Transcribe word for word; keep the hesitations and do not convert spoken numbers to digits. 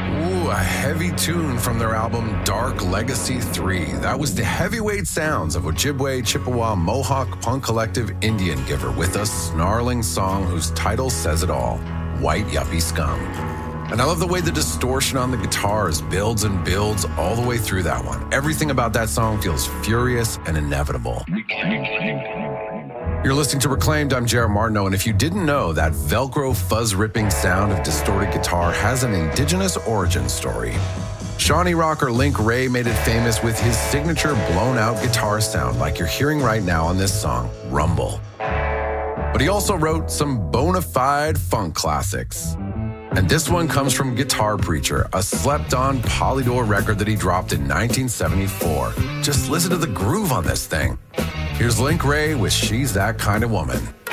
Ooh, a heavy tune from their album Dark Legacy three. That was the heavyweight sounds of Ojibwe, Chippewa, Mohawk punk collective Indian Giver with a snarling song whose title says it all, White Yuppie Scum. And I love the way the distortion on the guitars builds and builds all the way through that one. Everything about that song feels furious and inevitable. You're listening to Reclaimed. I'm Jared Martineau, and if you didn't know, that Velcro fuzz-ripping sound of distorted guitar has an indigenous origin story. Shawnee rocker Link Wray made it famous with his signature blown-out guitar sound like you're hearing right now on this song, Rumble. But he also wrote some bona fide funk classics. And this one comes from Guitar Preacher, a slept-on Polydor record that he dropped in nineteen seventy-four. Just listen to the groove on this thing. Here's Link Wray with She's That Kind of Woman.